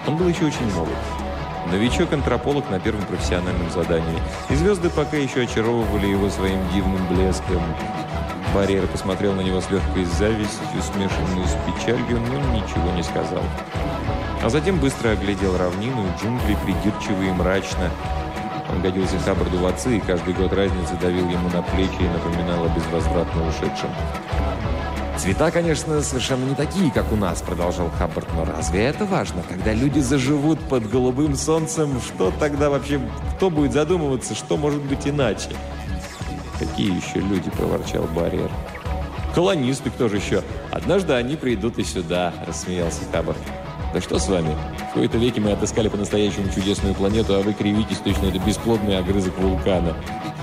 Он был еще очень молод. Новичок-антрополог на первом профессиональном задании. И звезды пока еще очаровывали его своим дивным блеском. Барьер посмотрел на него с легкой завистью, смешанной с печалью, но ничего не сказал. А затем быстро оглядел равнину и джунгли придирчиво и мрачно. Он годился Хаббарду в отцы, и каждый год разницы давил ему на плечи и напоминал о безвозвратно ушедшем. «Цвета, конечно, совершенно не такие, как у нас», — продолжал Хаббард, «но разве это важно? Когда люди заживут под голубым солнцем, что тогда вообще, кто будет задумываться, что может быть иначе?» «Какие еще люди?» — проворчал Барьер. «Колонисты, кто же еще? Однажды они придут и сюда», — рассмеялся Хаббард. «Да что с вами? В кои-то веки мы отыскали по-настоящему чудесную планету, а вы кривитесь, точно это бесплодный огрызок вулкана».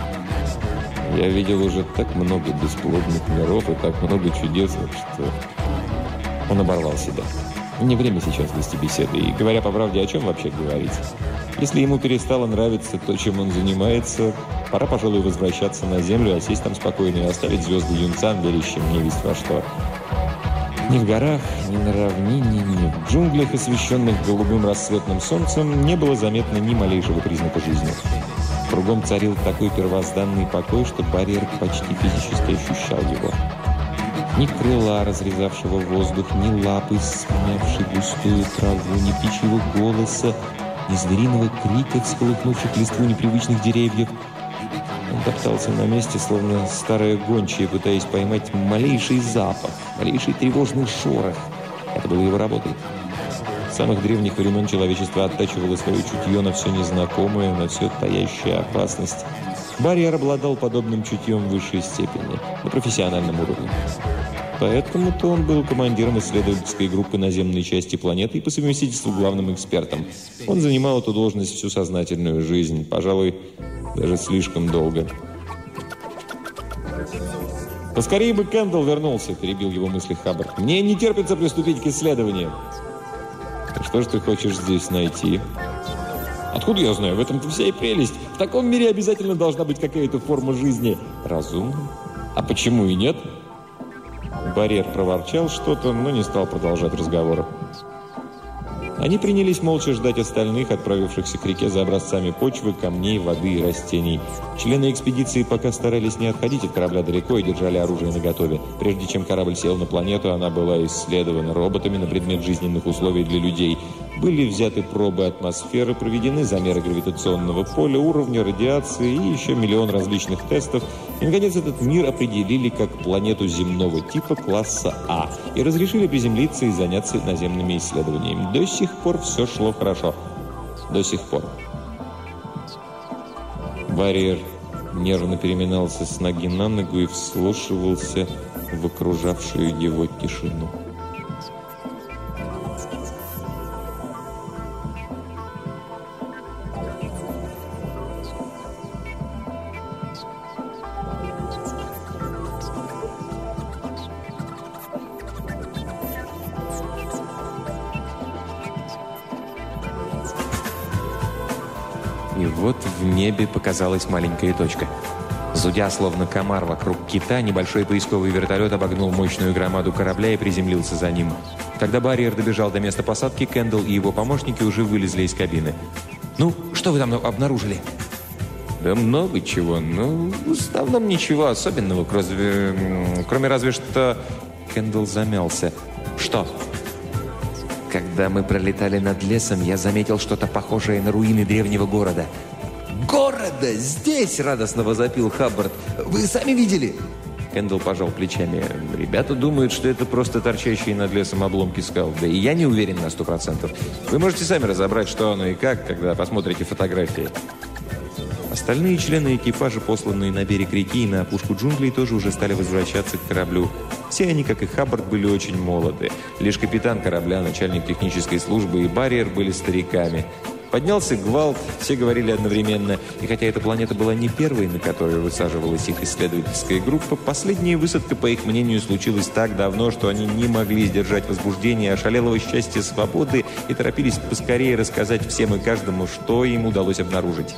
«Я видел уже так много бесплодных миров и так много чудесных, что...» Он оборвал себя. Не время сейчас вести беседы. И, говоря по правде, о чем вообще говорить? Если ему перестало нравиться то, чем он занимается, пора, пожалуй, возвращаться на Землю, а сесть там спокойно и оставить звезды юнцам, верящим невесть во что. Ни в горах, ни на равнине, ни в джунглях, освещенных голубым рассветным солнцем, не было заметно ни малейшего признака жизни. Кругом царил такой первозданный покой, что Барьер почти физически ощущал его. Ни крыла, разрезавшего воздух, ни лапы, смявшей густую траву, ни птичьего голоса, ни звериного крика, всколыхнувших листву непривычных деревьев. Он топтался на месте, словно старая гончая, пытаясь поймать малейший запах, малейший тревожный шорох. Это было его работой. С самых древних времен человечество оттачивало свое чутье на все незнакомое, на все таящая опасность. Барьер обладал подобным чутьем в высшей степени, на профессиональном уровне. Поэтому-то он был командиром исследовательской группы наземной части планеты и по совместительству главным экспертом. Он занимал эту должность всю сознательную жизнь, пожалуй, даже слишком долго. «Поскорее бы Кэндалл вернулся», – перебил его мысли Хаббард. «Мне не терпится приступить к исследованию». «Что же ты хочешь здесь найти?» «Откуда я знаю? В этом-то вся и прелесть. В таком мире обязательно должна быть какая-то форма жизни». «Разумно? А почему и нет?» Барьер проворчал что-то, но не стал продолжать разговор. Они принялись молча ждать остальных, отправившихся к реке за образцами почвы, камней, воды и растений. Члены экспедиции пока старались не отходить от корабля далеко и держали оружие наготове. Прежде чем корабль сел на планету, она была исследована роботами на предмет жизненных условий для людей. Были взяты пробы атмосферы, проведены замеры гравитационного поля, уровня радиации и еще миллион различных тестов. И, наконец, этот мир определили как планету земного типа класса А и разрешили приземлиться и заняться наземными исследованиями. До сих пор все шло хорошо. До сих пор. Барьер нервно переминался с ноги на ногу и вслушивался в окружавшую его тишину. И вот в небе показалась маленькая точка. Зудя, словно комар вокруг кита, небольшой поисковый вертолет обогнул мощную громаду корабля и приземлился за ним. Когда Барьер добежал до места посадки, Кэндалл и его помощники уже вылезли из кабины. «Ну, что вы там обнаружили?» «Да много чего. Ну, в основном ничего особенного, кроме разве что...» Кэндалл замялся. «Что?» «Когда мы пролетали над лесом, я заметил что-то похожее на руины древнего города». «Города! Здесь!» — радостно возопил Хаббард. «Вы сами видели?» Кэндалл пожал плечами. «Ребята думают, что это просто торчащие над лесом обломки скал. Да и я не уверен на 100%. Вы можете сами разобрать, что оно и как, когда посмотрите фотографии». Остальные члены экипажа, посланные на берег реки и на опушку джунглей, тоже уже стали возвращаться к кораблю. Все они, как и Хаббард, были очень молоды. Лишь капитан корабля, начальник технической службы и Барьер были стариками. Поднялся гвалт, все говорили одновременно. И хотя эта планета была не первой, на которой высаживалась их исследовательская группа, последняя высадка, по их мнению, случилась так давно, что они не могли сдержать возбуждение, ошалелого счастья свободы и торопились поскорее рассказать всем и каждому, что им удалось обнаружить.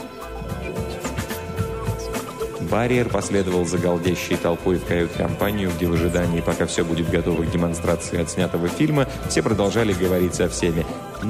Барьер последовал за галдящей толпой в кают-компанию, где в ожидании, пока все будет готово к демонстрации отснятого фильма, все продолжали говорить со всеми.